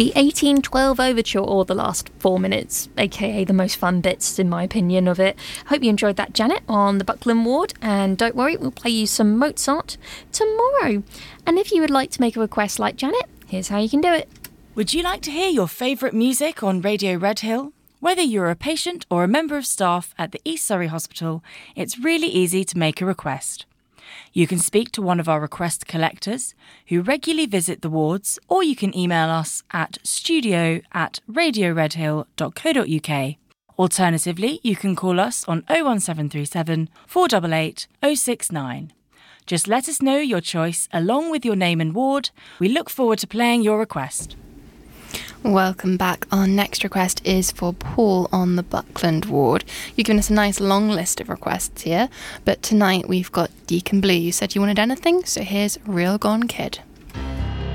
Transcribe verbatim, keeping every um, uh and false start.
The eighteen twelve Overture, or the last four minutes, aka the most fun bits in my opinion of it. Hope you enjoyed that, Janet, on the Buckland Ward, and don't worry, we'll play you some Mozart tomorrow. And if you would like to make a request like Janet, here's how you can do it. Would you like to hear your favourite music on Radio Redhill? Whether you're a patient or a member of staff at the East Surrey Hospital, it's really easy to make a request. You can speak to one of our request collectors who regularly visit the wards, or you can email us at studio at radioredhill.co.uk. Alternatively, you can call us on oh one seven three seven, four eight eight, oh six nine. Just let us know your choice along with your name and ward. We look forward to playing your request. Welcome back. Our next request is for Paul on the Buckland Ward. You've given us a nice long list of requests here, but tonight we've got Deacon Blue. You said you wanted anything, so here's Real Gone Kid.